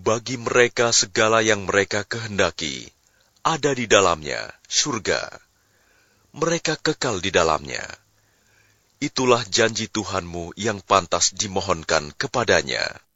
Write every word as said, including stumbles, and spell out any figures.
bagi mereka segala yang mereka kehendaki, ada di dalamnya surga. Mereka kekal di dalamnya. Itulah janji Tuhanmu yang pantas dimohonkan kepadanya.